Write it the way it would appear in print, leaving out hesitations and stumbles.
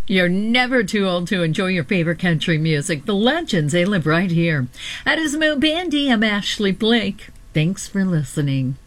You're never too old to enjoy your favorite country music. The legends, they live right here. At Ismail Bandy, I'm Ashley Blake. Thanks for listening.